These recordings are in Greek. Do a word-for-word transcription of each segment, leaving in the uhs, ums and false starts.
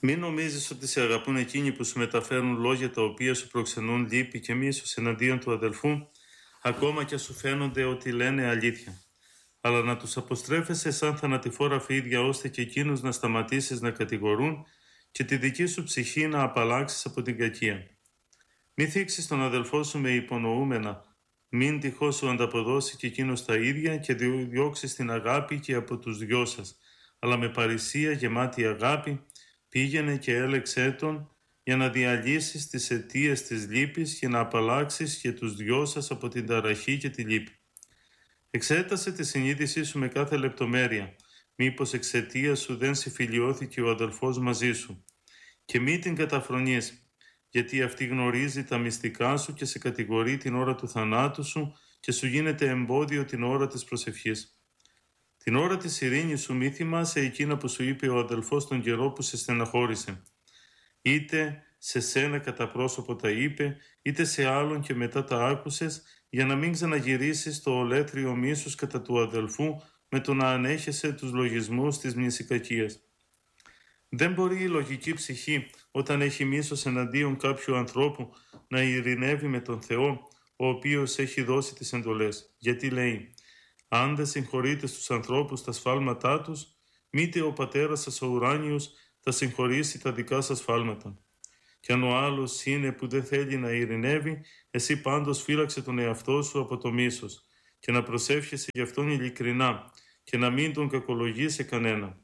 Μην νομίζεις ότι σε αγαπούν εκείνοι που σου μεταφέρουν λόγια τα οποία σου προξενούν λύπη και μίσος εναντίον του αδελφού, ακόμα και σου φαίνονται ότι λένε αλήθεια. Αλλά να τους αποστρέφεσαι σαν θανατηφόρα φίδια, ώστε και εκείνους να σταματήσεις να κατηγορούν και τη δική σου ψυχή να απαλλάξεις από την κακία. Μη θίξεις τον αδελφό σου με υπονοούμενα, μην τυχώς σου ανταποδώσει και εκείνος τα ίδια και διώξεις την αγάπη και από τους δυο σας, αλλά με παρησία γεμάτη αγάπη, πήγαινε και έλεξέ τον για να διαλύσεις τις αιτίες της λύπης και να απαλλάξεις και τους δυο σας από την ταραχή και τη λύπη. Εξέτασε τη συνείδησή σου με κάθε λεπτομέρεια, μήπως εξαιτία σου δεν συμφιλιώθηκε ο αδελφός μαζί σου. Και μη την καταφρονείς, γιατί αυτή γνωρίζει τα μυστικά σου και σε κατηγορεί την ώρα του θανάτου σου και σου γίνεται εμπόδιο την ώρα της προσευχής. Την ώρα της ειρήνης σου μη θυμάσαι εκείνα που σου είπε ο αδελφός τον καιρό που σε στεναχώρησε. Είτε σε σένα κατά πρόσωπο τα είπε, είτε σε άλλον και μετά τα άκουσες, για να μην ξαναγυρίσεις το ολέτριο μίσος κατά του αδελφού με το να ανέχεσαι τους λογισμούς της μνησικακίας. Δεν μπορεί η λογική ψυχή, όταν έχει μίσος εναντίον κάποιου ανθρώπου, να ειρηνεύει με τον Θεό, ο οποίος έχει δώσει τις εντολές. Γιατί λέει, αν δεν συγχωρείτε στους ανθρώπους τα σφάλματά τους, μήτε ο πατέρας σας ο ουράνιος θα συγχωρήσει τα δικά σας σφάλματα. Κι αν ο άλλος είναι που δεν θέλει να ειρηνεύει, εσύ πάντως φύλαξε τον εαυτό σου από το μίσος και να προσεύχεσαι γι' αυτόν ειλικρινά και να μην τον κακολογεί σε κανένα.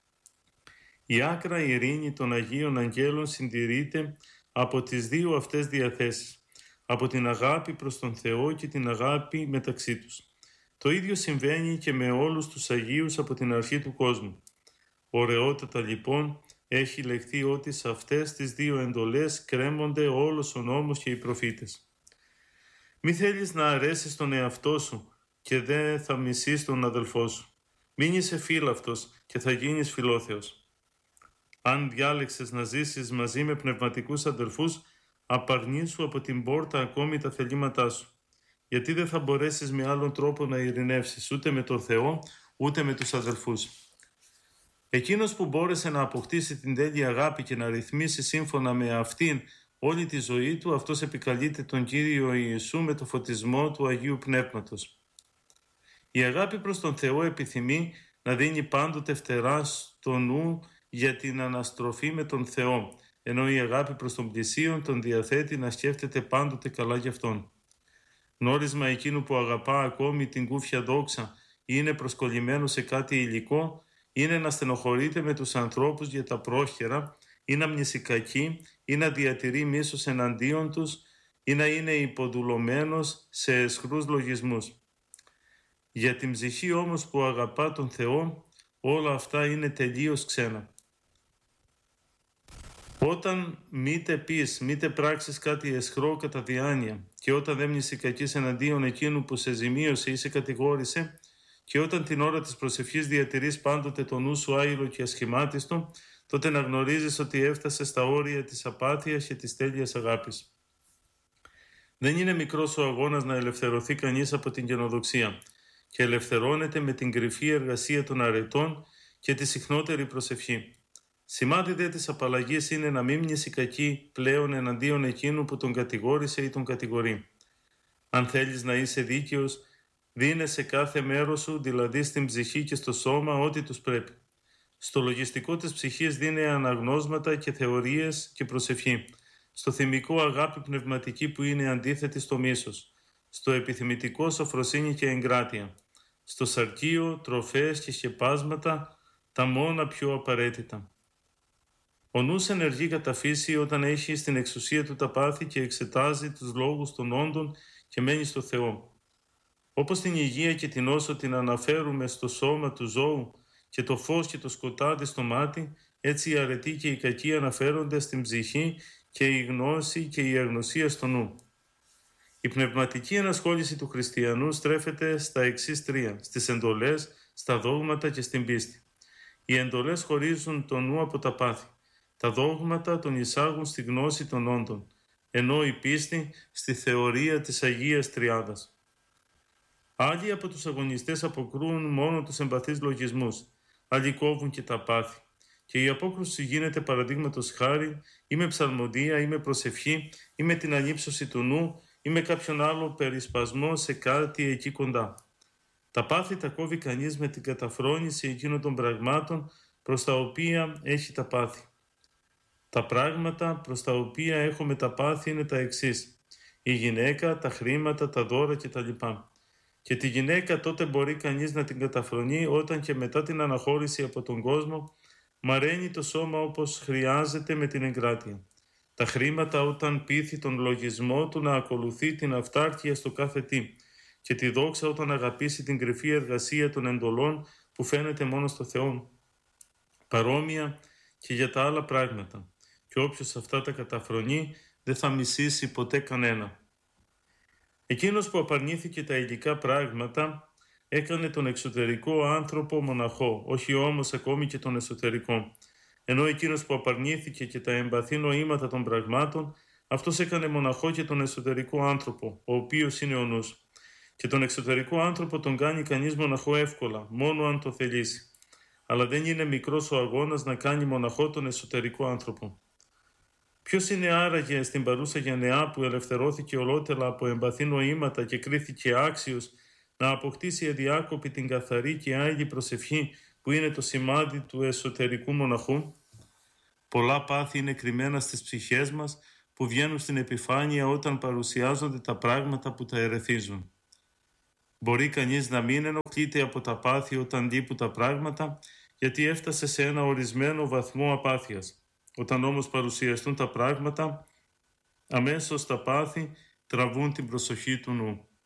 Η άκρα ειρήνη των Αγίων Αγγέλων συντηρείται από τις δύο αυτές διαθέσεις, από την αγάπη προς τον Θεό και την αγάπη μεταξύ τους. Το ίδιο συμβαίνει και με όλους τους Αγίους από την αρχή του κόσμου. Ωραιότατα λοιπόν έχει λεχθεί ότι σε αυτές τις δύο εντολές κρέμονται όλος ο νόμος και οι προφήτες. Μη θέλεις να αρέσεις τον εαυτό σου και δεν θα μισείς τον αδελφό σου. Μην είσαι φύλαυτος και θα γίνεις φιλόθεος. Αν διάλεξες να ζήσεις μαζί με πνευματικούς αδελφούς, απαρνήσου από την πόρτα ακόμη τα θελήματά σου. Γιατί δεν θα μπορέσεις με άλλον τρόπο να ειρηνεύσεις ούτε με τον Θεό, ούτε με τους αδελφούς. Εκείνος που μπόρεσε να αποκτήσει την τέλεια αγάπη και να ρυθμίσει σύμφωνα με αυτήν όλη τη ζωή του, αυτός επικαλείται τον Κύριο Ιησού με το φωτισμό του Αγίου Πνεύματος. Η αγάπη προς τον Θεό επιθυμεί να δίνει πάντοτε φτερά στο νου για την αναστροφή με τον Θεό, ενώ η αγάπη προς τον πλησίον τον διαθέτει να σκέφτεται πάντοτε καλά για Αυτόν. Γνώρισμα εκείνου που αγαπά ακόμη την κούφια δόξα ή είναι προσκολλημένο σε κάτι υλικό, είναι να στενοχωρείται με τους ανθρώπους για τα πρόχερα ή να μνησικακεί ή να διατηρεί μίσος εναντίον τους ή να είναι υποδουλωμένος σε αισχρούς λογισμούς. Για την ψυχή όμως που αγαπά τον Θεό, όλα αυτά είναι τελείως ξένα. Όταν μήτε πεις, μήτε πράξεις κάτι αισχρό κατά διάνοια και όταν δεν μνησικακείς εναντίον εκείνου που σε ζημίωσε ή σε κατηγόρησε και όταν την ώρα της προσευχής διατηρείς πάντοτε το νου σου άειλο και ασχημάτιστο, τότε να γνωρίζεις ότι έφτασες στα όρια της απάθειας και της τέλειας αγάπης. Δεν είναι μικρός ο αγώνας να ελευθερωθεί κανείς από την καινοδοξία και ελευθερώνεται με την κρυφή εργασία των αρετών και τη συχνότερη προσευχή. Σημάδι δε της απαλλαγής είναι να μην μνησικακεί πλέον εναντίον εκείνου που τον κατηγόρησε ή τον κατηγορεί. Αν θέλεις να είσαι δίκαιος, δίνε σε κάθε μέρος σου, δηλαδή στην ψυχή και στο σώμα, ό,τι τους πρέπει. Στο λογιστικό της ψυχής δίνε αναγνώσματα και θεωρίες και προσευχή. Στο θυμικό αγάπη πνευματική που είναι αντίθετη στο μίσος. Στο επιθυμητικό σοφροσύνη και εγκράτεια. Στο σαρκείο, τροφές και σκεπάσματα, τα μόνα πιο απαραίτητα. Ο νους ενεργεί κατά φύση όταν έχει στην εξουσία του τα πάθη και εξετάζει τους λόγους των όντων και μένει στο Θεό. Όπως την υγεία και την όσο την αναφέρουμε στο σώμα του ζώου και το φως και το σκοτάδι στο μάτι, έτσι η αρετή και η κακή αναφέρονται στην ψυχή και η γνώση και η αγνωσία στο νου. Η πνευματική ενασχόληση του χριστιανού στρέφεται στα εξής τρία, στις εντολές, στα δόγματα και στην πίστη. Οι εντολές χωρίζουν το νου από τα πάθη. Τα δόγματα τον εισάγουν στη γνώση των όντων, ενώ η πίστη στη θεωρία της Αγίας Τριάδας. Άλλοι από τους αγωνιστές αποκρούν μόνο τους εμπαθείς λογισμούς, άλλοι κόβουν και τα πάθη Και η απόκρουση γίνεται παραδείγματος χάρη ή με ψαλμοδία ή με προσευχή ή με την ανύψωση του νου ή με κάποιον άλλο περισπασμό σε κάτι εκεί κοντά. Τα πάθη τα κόβει κανείς με την καταφρόνηση εκείνων των πραγμάτων προς τα οποία έχει τα πάθη. Τα πράγματα προς τα οποία έχουμε τα πάθη είναι τα εξής: η γυναίκα, τα χρήματα, τα δώρα κτλ. Και τη γυναίκα τότε μπορεί κανείς να την καταφρονεί όταν και μετά την αναχώρηση από τον κόσμο μαραίνει το σώμα όπως χρειάζεται με την εγκράτεια. Τα χρήματα όταν πείθει τον λογισμό του να ακολουθεί την αυτάρκεια στο κάθε τι και τη δόξα όταν αγαπήσει την κρυφή εργασία των εντολών που φαίνεται μόνο στο Θεό. Παρόμοια και για τα άλλα πράγματα. Και όποιος αυτά τα καταφρονεί δεν θα μισήσει ποτέ κανένα. Εκείνος που απαρνήθηκε τα υλικά πράγματα έκανε τον εξωτερικό άνθρωπο μοναχό, όχι όμως ακόμη και τον εσωτερικό. Ενώ εκείνος που απαρνήθηκε και τα εμπαθή νοήματα των πραγμάτων, αυτός έκανε μοναχό και τον εσωτερικό άνθρωπο, ο οποίος είναι ο νους. Και τον εξωτερικό άνθρωπο τον κάνει κανείς μοναχό εύκολα, μόνο αν το θελήσει. Αλλά δεν είναι μικρός ο αγώνας να κάνει μοναχό τον εσωτερικό άνθρωπο. Ποιος είναι άραγε στην παρούσα γενεά που ελευθερώθηκε ολότελα από εμπαθή νοήματα και κρίθηκε άξιος να αποκτήσει αδιάκοπη την καθαρή και άγιη προσευχή που είναι το σημάδι του εσωτερικού μοναχού? Πολλά πάθη είναι κρυμμένα στις ψυχές μας που βγαίνουν στην επιφάνεια όταν παρουσιάζονται τα πράγματα που τα ερεθίζουν. Μπορεί κανείς να μην ενοχλείται από τα πάθη όταν λείπουν τα πράγματα, γιατί έφτασε σε ένα ορισμένο βαθμό απάθειας. Όταν όμως παρουσιαστούν τα πράγματα, αμέσως τα πάθη τραβούν την προσοχή του νου.